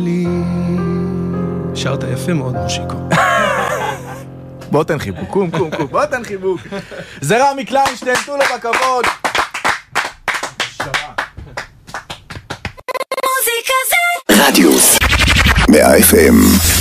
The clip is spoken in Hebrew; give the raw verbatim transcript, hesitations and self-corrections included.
שרת יפה מאוד, מושיקו. בוא תן חיבוק, קום, קום, קום, בוא תן חיבוק. זה רמי קליינשטיין, תנו לו בכבוד. רדיוס מאה אף אם